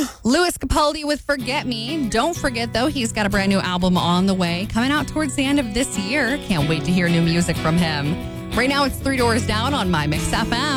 Louis Capaldi with Forget Me. Don't forget, though, he's got a brand new album on the way, coming out towards the end of this year. Can't wait to hear new music from him. Right now, it's 3 Doors Down on My Mix FM.